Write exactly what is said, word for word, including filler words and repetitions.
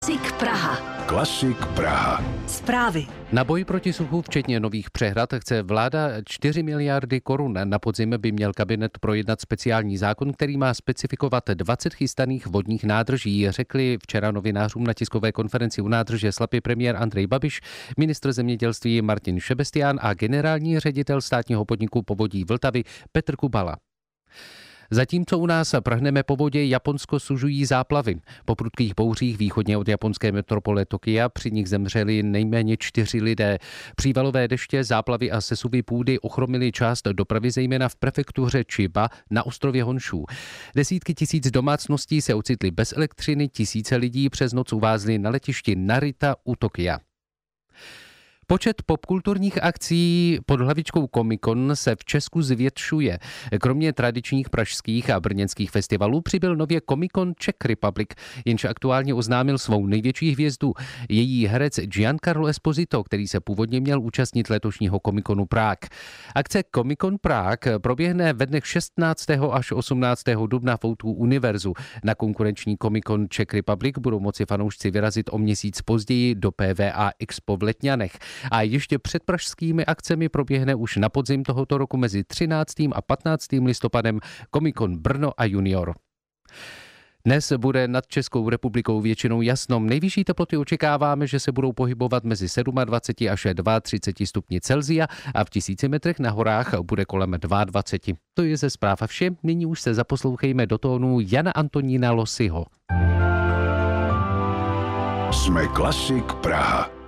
Klasik Praha. Klasik Praha. Zprávy. Na boj proti suchu, včetně nových přehrad, chce vláda čtyři miliardy korun. Na podzim by měl kabinet projednat speciální zákon, který má specifikovat dvacet chystaných vodních nádrží, řekli včera novinářům na tiskové konferenci u nádrže Slapy premiér Andrej Babiš, ministr zemědělství Martin Šebestián a generální ředitel státního podniku Povodí Vltavy Petr Kubala. Zatímco u nás prahneme po vodě, Japonsko sužují záplavy. Po prudkých bouřích východně od japonské metropole Tokia při nich zemřeli nejméně čtyři lidé. Přívalové deště, záplavy a sesuvy půdy ochromily část dopravy, zejména v prefektuře Chiba na ostrově Honshū. Desítky tisíc domácností se ocitly bez elektřiny, tisíce lidí přes noc uvázly na letišti Narita u Tokia. Počet popkulturních akcí pod hlavičkou Comic-Con se v Česku zvětšuje. Kromě tradičních pražských a brněnských festivalů přibyl nově Comic-Con Czech Republic, jenž aktuálně oznámil svou největší hvězdu, její herec Giancarlo Esposito, který se původně měl účastnit letošního Comic-Conu Prague. Akce Comic-Con Prague proběhne ve dnech šestnáctého až osmnáctého dubna v O dva Univerzu. Na konkurenční Comic-Con Czech Republic budou moci fanoušci vyrazit o měsíc později do P V A Expo v Letňanech. A ještě před pražskými akcemi proběhne už na podzim tohoto roku mezi třináctým a patnáctým listopadem Comic-Con Brno a Junior. Dnes bude nad Českou republikou většinou jasno. Nejvyšší teploty očekáváme, že se budou pohybovat mezi dvacet sedm až třicet dva stupni Celsia a v tisíci metrech na horách bude kolem dvacet dva. To je ze zpráv a vše. Nyní už se zaposlouchejme do tónu Jana Antonína Losyho. Jsme Klasik Praha.